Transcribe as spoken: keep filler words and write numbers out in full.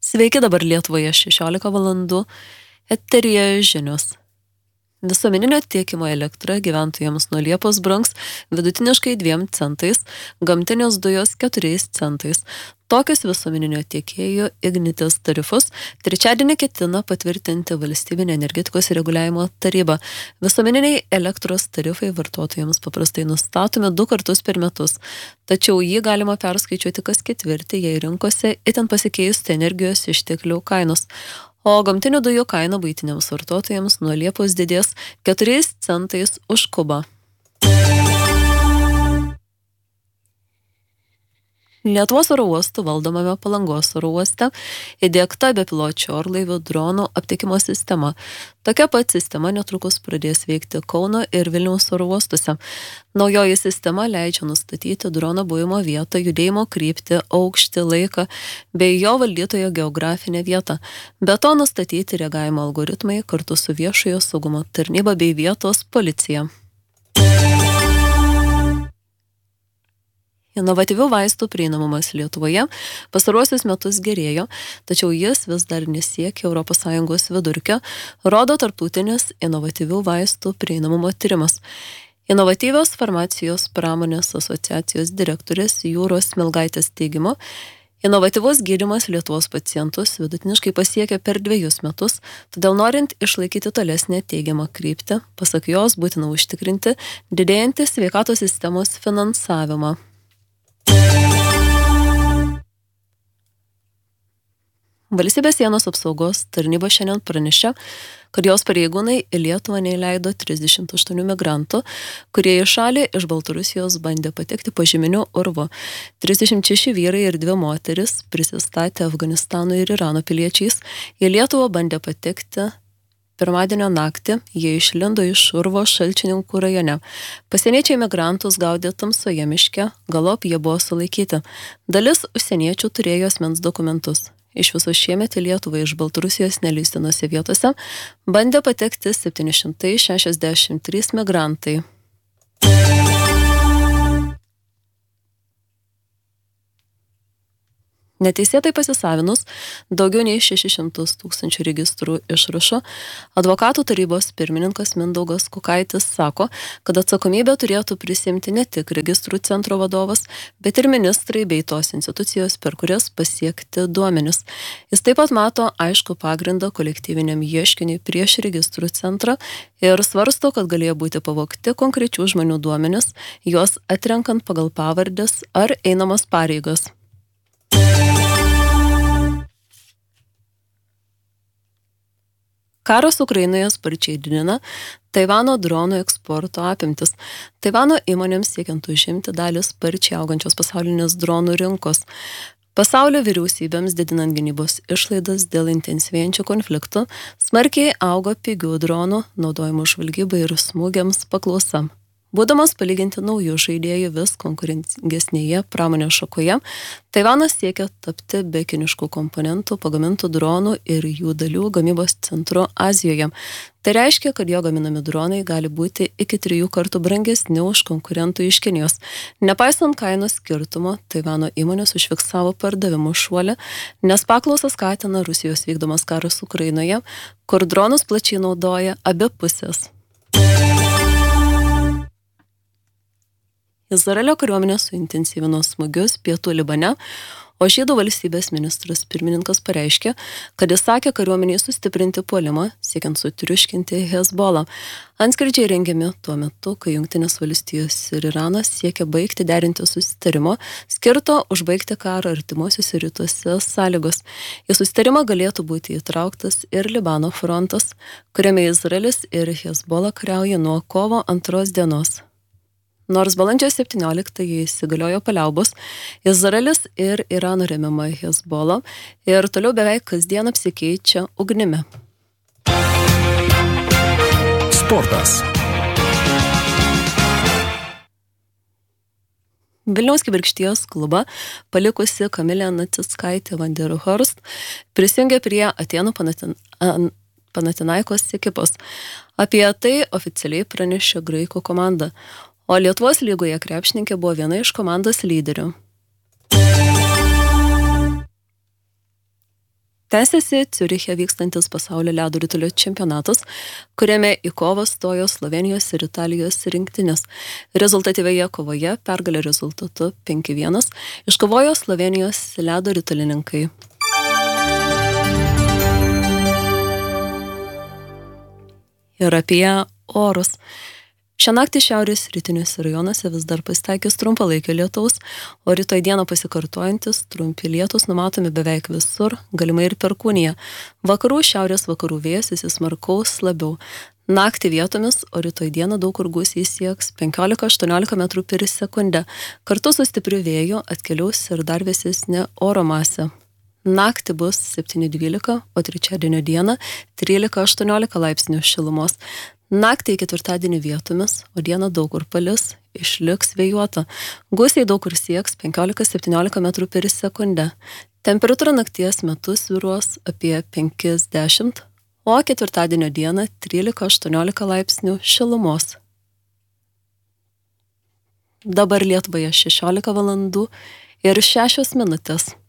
Sveiki, dabar Lietuvoje šešiolika valandų, eteryje žinios. Visuomeninio tiekimo elektra gyventojams nuo Liepos brangs vidutiniškai dviem centais, gamtinės dujos keturiais centais. Tokius visuomeninio tiekėjo Ignitis tarifus trečiadienį ketina patvirtinti Valstybinė energetikos reguliavimo taryba. Visuomeniniai elektros tarifai vartotojams paprastai nustatomi du kartus per metus, tačiau jį galima perskaičiuoti kas ketvirtį, jei rinkose itin pasikeistų energijos išteklių kainos. O gamtinių dujų kaina buitiniams vartotojams nuo Liepos didės keturiais centais už kubą. Lietuvos oro uostų valdomame Palangos oro uoste įdiegta bepiločių orlaivių dronų aptikimo sistema. Tokia pat sistema netrukus pradės veikti Kauno ir Vilniaus oro uostuose. Naujoji sistema leidžia nustatyti drono buvimo vietą, judėjimo kryptį, aukštį, laiką bei jo valdytojo geografinę vietą. Be to nustatyti reagavimo algoritmai kartu su viešojo saugumo tarnyba bei vietos policija. Inovatyvių vaistų prieinamumas Lietuvoje pastaruosius metus gerėjo, tačiau jis vis dar nesiekia Europos Sąjungos vidurkio, rodo tarptautinis inovatyvių vaistų prieinamumo tyrimas. Inovatyvios farmacijos pramonės asociacijos direktorės Jūros Smilgaitės teigimu, inovatyvus gydymas Lietuvos pacientus vidutiniškai pasiekia per dviejus metus, todėl norint išlaikyti tolesnę teigiamą kryptį, pasak jos būtina užtikrinti didėjantį sveikatos sistemos finansavimą. Valstybės sienos apsaugos tarnyba šiandien pranešė, kad jos pareigūnai į Lietuvą neįleido trisdešimt aštuonių migrantų, kurie į šalį iš Baltarusijos bandė patekti požeminiu urvu. trisdešimt šeši vyrai ir dvi moteris prisistatė Afganistano ir Irano piliečiais. Į Lietuvą bandė patekti pirmadienio naktį, jie išlindo iš urvo Šalčininkų rajone. Pasieniečiai migrantus gaudė tamsoje miške, galop jie buvo sulaikyti. Dalis užsieniečių turėjo asmens dokumentus. Iš viso šiemet į Lietuvą iš Baltarusijos neleistinose vietose bandė patekti septyni šimtai šešiasdešimt trys migrantai. Neteisėtai pasisavinus daugiau nei šešis šimtus tūkstančių registrų išrašo, advokatų tarybos pirmininkas Mindaugas Kukaitis sako, kad atsakomybę turėtų prisimti ne tik registrų centro vadovas, bet ir ministrai bei tos institucijos, per kurias pasiekti duomenis. Jis taip pat mato aišku pagrindą kolektyviniam ieškiniui prieš registrų centrą ir svarsto, kad galėjo būti pavogti konkrečių žmonių duomenis, juos atrenkant pagal pavardes ar einamas pareigas. Karas Ukrainoje sparčiai didina Taivano dronų eksporto apimtis. Taivano įmonėms siekiant užimti dalį sparčiai augančios pasaulinės dronų rinkos. Pasaulio vyriausybėms didinant gynybos išlaidas dėl intensyvėjančių konfliktų, smarkiai augo pigių dronų, naudojimų žvalgybai ir smūgiams paklausa. Būdamas palyginti naujų žaidėjų vis konkurencingesnėje pramonės šakoje, Taivanas siekia tapti be kiniškų komponentų pagamintų dronų ir jų dalių gamybos centru Azijoje. Tai reiškia, kad jo gaminami dronai gali būti iki trijų kartų brangesni už konkurentų iš Kinijos. Nepaisant kainos skirtumo, Taivano įmonės užfiksavo pardavimų šuolį, nes paklausą skatina Rusijos vykdomas karas Ukrainoje, kur dronus plačiai naudoja abi pusės. Izraelio kariuomenė suintensyvino smūgius pietų Libane, o žydų valstybės ministras pirmininkas pareiškė, kad jis sakė kariuomeniai sustiprinti puolimą, siekiant sutriuškinti Hezbollah. Antskridžiai rengiami tuo metu, kai Jungtinės valstijos ir Iranas siekia baigti derinti susitarimo, skirto užbaigti karą artimuosiuose rytuose sąlygos. Į susitarimą galėtų būti įtrauktas ir Libano frontas, kuriame Izraelis ir Hezbollah kariauja nuo kovo antros dienos. Nors balandžio septynioliktąją įsigaliojo paliaubos, Izraelis ir Irano remiama Hezbollah ir toliau beveik kasdien apsikeičia ugnimi. Sportas. Vilniaus Kibirkštijos klubą palikusi Kamilė Nacickaitė Van der Horst prisijungė prie Atėnų Panathinaikos ekipos. Apie tai oficialiai pranešė graikų komanda. O Lietuvos lygoje krepšininkė buvo viena iš komandos lyderių. Tęsiasi Ciuriche vykstantis pasaulio ledo ritulio čempionatas, kuriame į kovą stojo Slovenijos ir Italijos rinktinės. Rezultatyvioje kovoje pergalę rezultatu penki vienas iškovojo Slovenijos ledo ritulininkai. Ir apie orus. Šią naktį šiaurės rytiniuose rajonuose vis dar pasitaikys trumpalaikio lietaus, o rytoj dieną pasikartojantis trumpi lietus numatomi beveik visur, galimai ir Perkūnija. Vakarų šiaurės vakarų vėjas įsismarkaus labiau. Naktį vietomis, o rytoj dieną daug kur gūsiai sieks penkiolika aštuoniolika metrų per sekundę. Kartu su stipriu vėju atkeliaus ir dar vėsesnė oro masė. Naktį bus septyni dvylika, o trečiadienio dieną trylika aštuoniolika laipsnių šilumos. Naktį į ketvirtadienį vietomis, o dieną daug kur palis, išliks vėjuota. Gūsiai daug kur sieks penkiolika septyniolika metrų per sekundę. Temperatūra nakties metu svyruos apie penkiasdešimt, o ketvirtadienio dieną trylika aštuoniolika laipsnių šilumos. Dabar Lietuvoje šešiolika valandų ir šešios minutės.